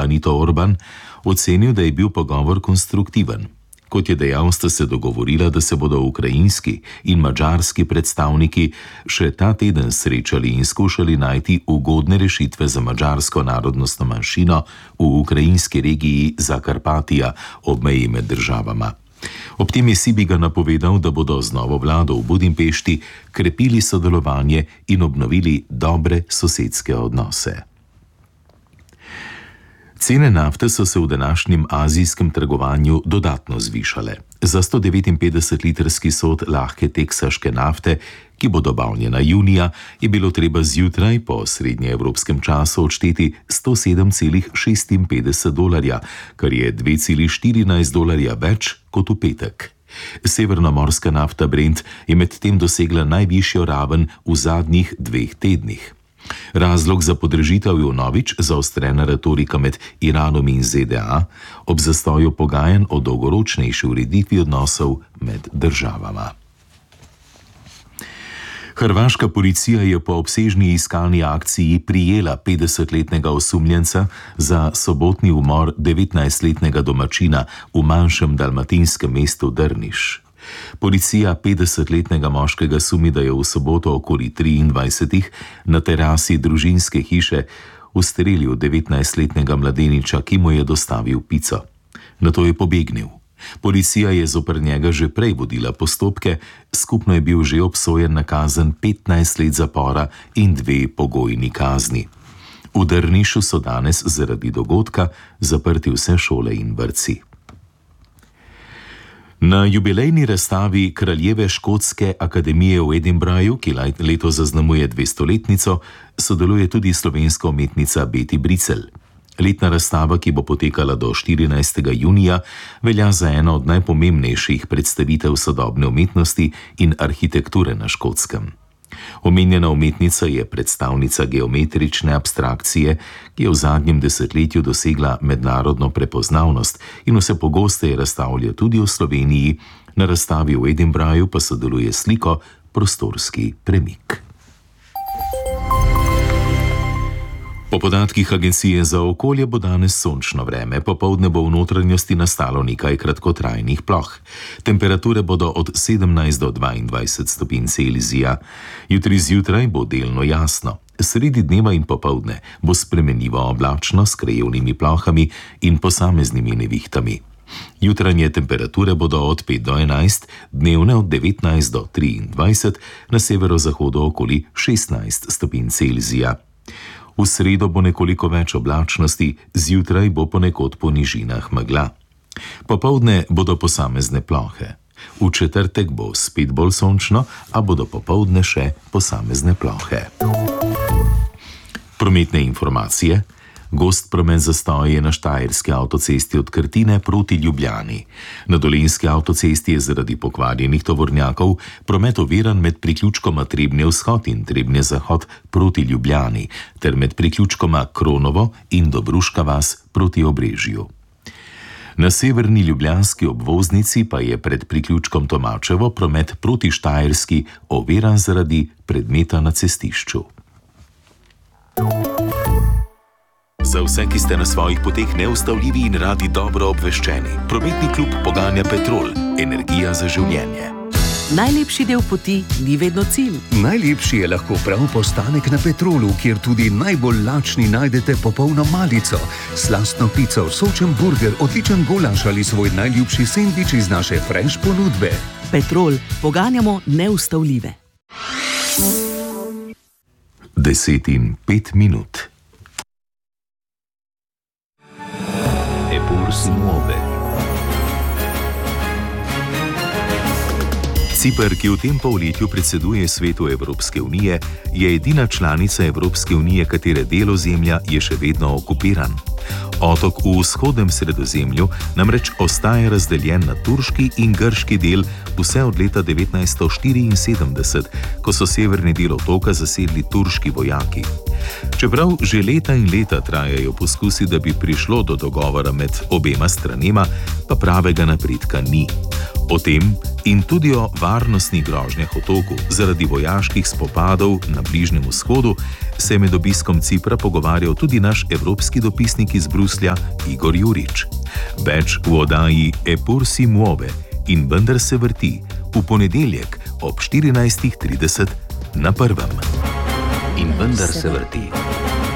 Anito Orban, ocenil, da je bil pogovor konstruktiven. Kot je dejal, sta se dogovorila, da se bodo ukrajinski in madžarski predstavniki še ta teden srečali in skušali najti ugodne rešitve za madžarsko narodnostno manjšino v ukrajinski regiji Zakarpatija ob meji med državama. Ob tem je Sibiga napovedal, da bodo z novo vlado v Budimpešti krepili sodelovanje in obnovili dobre sosedske odnose. Cene nafte so se v današnjem azijskem trgovanju dodatno zvišale. Za 159-litrski sod lahke teksaške nafte, ki bo dobavljena junija, je bilo treba zjutraj po srednjeevropskem času odšteti $107,56, kar je $2,14 več kot v petek. Severnomorska nafta Brent je medtem dosegla najvišjo raven v zadnjih 2 tednih. Razlog za podražitev je vnovič zaostrena retorika med Iranom in ZDA ob zastoju pogajanj o dolgoročnejši ureditvi odnosov med državama. Hrvaška policija je po obsežni iskalni akciji prijela 50-letnega osumljenca za sobotni umor 19-letnega domačina v manjšem dalmatinskem mestu Drniš. Policija 50-letnega moškega sumi, da je v soboto okoli 23. na terasi družinske hiše ustrelil 19-letnega mladeniča, ki mu je dostavil pico. Nato je pobegnil. Policija je zoper njega že prej vodila postopke, skupno je bil že obsojen na kazen 15 let zapora in 2 pogojni kazni. V Drnišu so danes zaradi dogodka zaprti vse šole in vrtci. Na jubilejni razstavi Kraljeve škotske akademije v Edinburghu, ki letos zaznamuje 200-letnico, sodeluje tudi slovenska umetnica Beti Bricelj. Letna razstava, ki bo potekala do 14. junija, velja za eno od najpomembnejših predstavitev sodobne umetnosti in arhitekture na Škotskem. Omenjena umetnica je predstavnica geometrične abstrakcije, ki je v zadnjem desetletju dosegla mednarodno prepoznavnost in vse pogosteje razstavlja tudi v Sloveniji, na razstavi v Edinburghu pa sodeluje sliko Prostorski premik. Po podatkih Agencije za okolje bo danes sončno vreme, popoldne bo v notranjosti nastalo nekaj kratkotrajnih ploh. Temperature bodo od 17 do 22 stopinj Celzija. Jutri zjutraj bo delno jasno. Sredi dneva in popoldne bo spremenljivo oblačno s krajevnimi plohami in posameznimi nevihtami. Jutranje temperature bodo od 5 do 11, dnevne od 19 do 23, na severozahodu okoli 16 stopinj Celzija. V sredo bo nekoliko več oblačnosti, zjutraj bo ponekod po nižinah megla. Popoldne bodo posamezne plohe. V četrtek bo spet bolj sončno, a bodo popoldne še posamezne plohe. Prometne informacije. Gost promet zastoja je na štajerski avtocesti od Krtine proti Ljubljani. Na dolenjski avtocesti je zaradi pokvarjenih tovornjakov promet oviran med priključkoma Trebnje vzhod in Trebnje zahod proti Ljubljani ter med priključkoma Kronovo in Dobruška vas proti Obrežju. Na severni ljubljanski obvoznici pa je pred priključkom Tomačevo promet proti Štajerski oviran zaradi predmeta na cestišču. Za vse, ki ste na svojih poteh neustavljivi in radi dobro obveščeni, prometni klub poganja Petrol, energija za življenje. Najlepši del poti ni vedno cilj. Najlepši je lahko prav postanek na Petrolu, kjer tudi najbolj lačni najdete popolno malico, slastno pico, sočen burger, odličen golaž ali svoj najljubši sendvič iz naše fresh ponudbe. Petrol, poganjamo neustavljive. 10:05. Si muove. Ciper, ki v tem polletju predseduje svetu Evropske unije, je edina članica Evropske unije, katere del ozemlja je še vedno okupiran. Otok v vzhodnem Sredozemlju namreč ostaja razdeljen na turški in grški del vse od leta 1974, ko so severni del otoka zasedli turški vojaki. Čeprav že leta in leta trajajo poskusi, da bi prišlo do dogovora med obema stranema, pa pravega napredka ni. O tem in tudi o varnostnih grožnjah otoku zaradi vojaških spopadov na Bližnjem vzhodu se je med obiskom Cipra pogovarjal tudi naš evropski dopisnik iz Bruslja Igor Jurič. Več v oddaji Epur si muove in vendar se vrti v ponedeljek ob 14:30 na Prvem. In vendar se vrti.